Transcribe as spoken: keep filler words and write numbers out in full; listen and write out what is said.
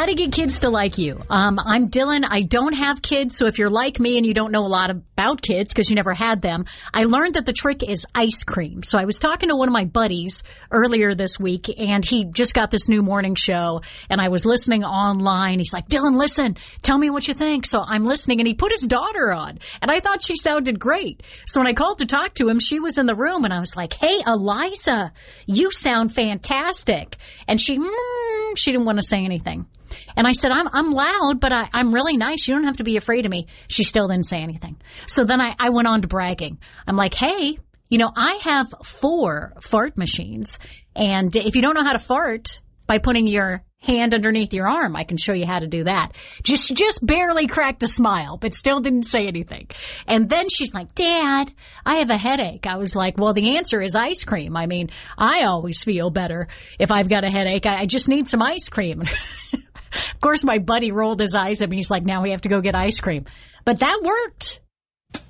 How to get kids to like you. Um, I'm Dylan. I don't have kids, so if you're like me and you don't know a lot about kids because you never had them, I learned that the trick is ice cream. So I was talking to one of my buddies earlier this week, and he just got this new morning show, and I was listening online. He's like, Dylan, listen, tell me what you think. So I'm listening, and he put his daughter on, and I thought she sounded great. So when I called to talk to him, she was in the room, and I was like, hey, Eliza, you sound fantastic. And she, mm, she didn't want to say anything. And I said, I'm I'm loud, but I, I'm really nice. You don't have to be afraid of me. She still didn't say anything. So then I, I went on to bragging. I'm like, hey, you know, I have four fart machines. And if you don't know how to fart by putting your hand underneath your arm, I can show you how to do that. Just just barely cracked a smile, but still didn't say anything. And then she's like, Dad, I have a headache. I was like, well, the answer is ice cream. I mean, I always feel better if I've got a headache. I, I just need some ice cream. Of course, my buddy rolled his eyes at me. He's like, now we have to go get ice cream. But that worked.